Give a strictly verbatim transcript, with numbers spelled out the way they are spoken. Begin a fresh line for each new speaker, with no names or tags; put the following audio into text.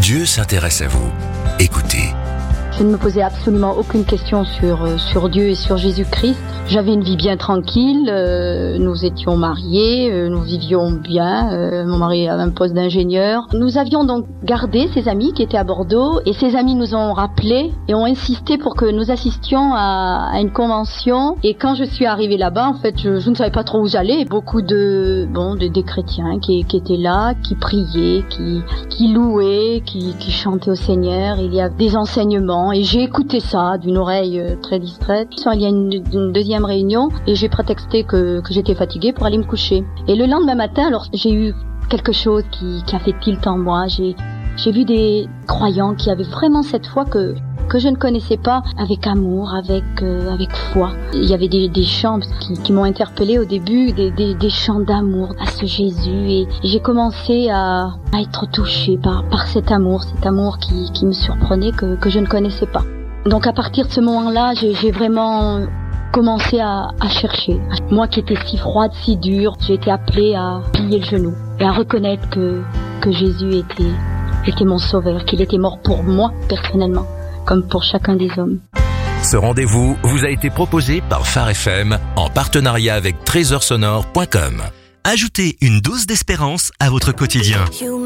Dieu s'intéresse à vous. Écoutez.
Je ne me posais absolument aucune question sur, euh, sur Dieu et sur Jésus-Christ. J'avais une vie bien tranquille, euh, nous étions mariés, euh, nous vivions bien, euh, mon mari avait un poste d'ingénieur. Nous avions donc gardé ces amis qui étaient à Bordeaux et ces amis nous ont rappelés et ont insisté pour que nous assistions à, à une convention. Et quand je suis arrivée là-bas, en fait, je, je ne savais pas trop où j'allais. Beaucoup de, bon, de, des chrétiens qui, qui étaient là, qui priaient, qui, qui louaient, qui, qui chantaient au Seigneur. Il y a des enseignements. Et j'ai écouté ça d'une oreille euh, très distraite. Il y a une, une deuxième réunion et j'ai prétexté que, que j'étais fatiguée pour aller me coucher. Et le lendemain matin, alors j'ai eu quelque chose qui, qui a fait tilt en moi. J'ai, j'ai vu des croyants qui avaient vraiment cette foi que que je ne connaissais pas, avec amour, avec euh, avec foi. Il y avait des, des chants qui, qui m'ont interpellée au début, des, des, des chants d'amour à ce Jésus, et, et j'ai commencé à, à être touchée par par cet amour, cet amour qui, qui me surprenait, que, que je ne connaissais pas. Donc à partir de ce moment-là, j'ai, j'ai vraiment commencé à, à chercher. Moi qui étais si froide, si dure, j'ai été appelée à plier le genou et à reconnaître que que Jésus était était mon sauveur, qu'il était mort pour moi personnellement, comme pour chacun des hommes.
Ce rendez-vous vous a été proposé par Phare F M en partenariat avec trésor sonore point com. Ajoutez une dose d'espérance à votre quotidien.